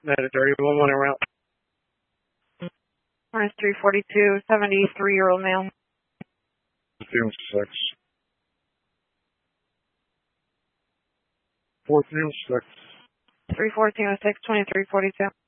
Mediterranean 11 around. Minus 342, 73-year-old male. 6. 1406. 31406, 2342.